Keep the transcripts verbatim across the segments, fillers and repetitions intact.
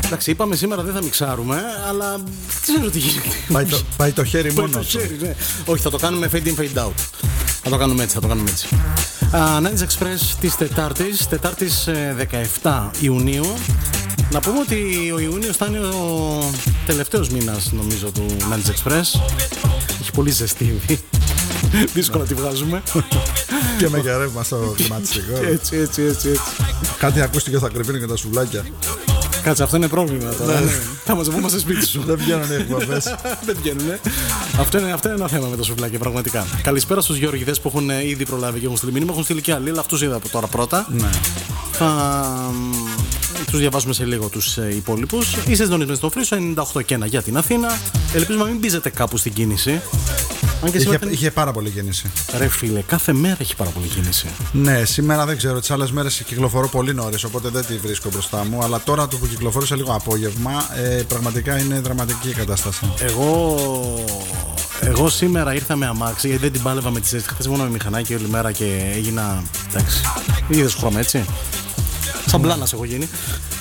Εντάξει, είπαμε σήμερα δεν θα μιξάρουμε, αλλά δεν ξέρω τι γίνεται. Πάει το, πάει το χέρι μόνο. Το χέρι, ναι. Όχι, θα το κάνουμε fade in, fade out. Θα το κάνουμε έτσι, θα το κάνουμε έτσι. Uh, Nineties Express της Τετάρτης, Τετάρτης δεκαεφτά Ιουνίου. Να πούμε ότι ο Ιούνιος θα είναι ο τελευταίος μήνας, νομίζω, του Nineties Express. Έχει πολύ ζεστή. Δύσκολα τη βγάζουμε. Και με γερεύμα στο κλιματιστικό. Έτσι, έτσι, έτσι, έτσι. Κάτι ακούστηκε θα κρυβίνουν και τα σουβλάκια. Κάτσε, αυτό είναι πρόβλημα τώρα. Ναι. Θα μαζευόμαστε σπίτι σου. Δεν βγαίνουν οι εκπομπές. Δεν βγαίνουν. Αυτό είναι, αυτό είναι ένα θέμα με το σουβλάκι, πραγματικά. Καλησπέρα στους Γεωργιδές που έχουν ήδη προλάβει και έχουν στείλει μήνυμα. Έχουν στείλει και άλλοι, αλλά αυτούς είδα τώρα πρώτα. Ναι. Θα τους διαβάσουμε σε λίγο τους υπόλοιπους. Είστε συντονισμένοι στο Φρύσο ενενήντα οκτώ και ένα για την Αθήνα. Ελπίζουμε να μην μπίζετε κάπου στην κίνηση. Αν και είχε, σήμερα... είχε πάρα πολύ κίνηση. Ρε φίλε, κάθε μέρα έχει πάρα πολύ κίνηση. Ναι, σήμερα δεν ξέρω. Τις άλλες μέρες κυκλοφορώ πολύ νωρίς, οπότε δεν τη βρίσκω μπροστά μου. Αλλά τώρα το που κυκλοφορήσα λίγο απόγευμα, ε, πραγματικά είναι δραματική η κατάσταση. Εγώ, εγώ σήμερα ήρθα με αμάξι, γιατί δεν την πάλευα με τις ζέστη. Χθες μόνο με μηχανάκι όλη μέρα και έγινα. Εντάξει. Είδες χρώμα, έτσι. Σαν πλάνας έχω γίνει.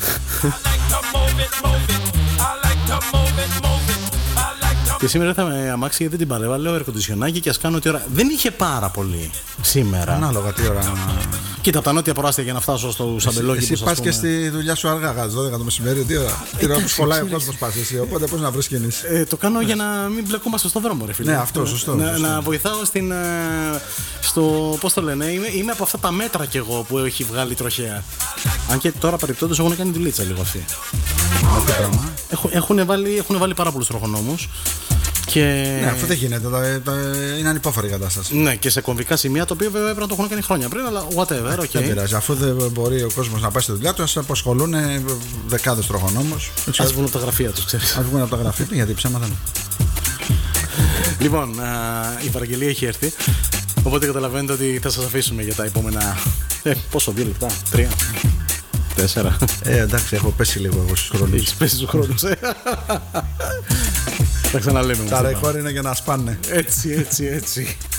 Και σήμερα ήρθα με αμάξι γιατί δεν την παλεύα. Λέω ερκοντισιονάκι και ας κάνω τι ώρα. Δεν είχε πάρα πολύ σήμερα. Ανάλογα τι ώρα. Κοίτα, από τα νότια προάστια για να φτάσω στο Σαμπελόκι. Εσύ πας και στη δουλειά σου αργά, γάζ, δώδεκα το μεσημέρι, τι ώρα. Τι ώρα που σχολάει ο κόσμος πας εσύ. Οπότε πώς να βρεις κίνηση. Ε, το κάνω για να μην μπλεκόμαστε στον δρόμο, ρε φίλε. Ναι, αυτό σωστό. Να, σωστό. να βοηθάω στην. Στο. Πώς το λένε, είμαι, είμαι από αυτά τα μέτρα κι εγώ που έχει βγάλει τροχέα. Αν και τώρα παρεπτόντως έχουν κάνει δουλίτσα λίγο αυτοί. Έχουν, έχουν, βάλει, έχουν βάλει πάρα πολλούς τροχονόμους. Και... Ναι, αυτό δεν γίνεται. Τα, τα, είναι ανυπόφορη η κατάσταση. Ναι, και σε κομβικά σημεία το οποίο βέβαια έπρεπε να το έχουν κάνει χρόνια πριν, αλλά whatever, okay. Δεν πειράζει. Αφού δεν μπορεί ο κόσμος να πάει στη δουλειά του, ας απασχολούν δεκάδες τροχονόμους. Ας βγουν από τα γραφεία τους, ξέρεις. Ας βγουν από τα γραφεία του, γιατί ψέματα δεν. Λοιπόν, α, η παραγγελία έχει έρθει. Οπότε καταλαβαίνετε ότι θα σας αφήσουμε για τα επόμενα. Ε, πόσο, δύο λεπτά, τρία. Τέσσερα. Ε, εντάξει, έχω πέσει λίγο εγώ στους χρόνους. Έχεις πέσει στους χρόνους, ε. Θα ξαναλέμε. Τα ρεκόρ είναι για να σπάνε. Έτσι, έτσι, έτσι.